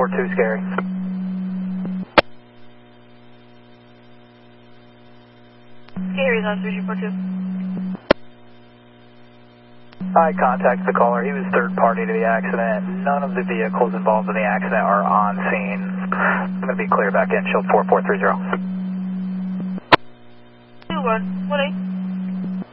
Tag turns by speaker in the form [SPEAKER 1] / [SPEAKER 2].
[SPEAKER 1] 342, scary.
[SPEAKER 2] Scary, that's 342.
[SPEAKER 1] I contacted the caller. He was third party to the accident. None of the vehicles involved in the accident are on scene. I'm going to be clear back in. Shield 4430.
[SPEAKER 2] 21, 1-8.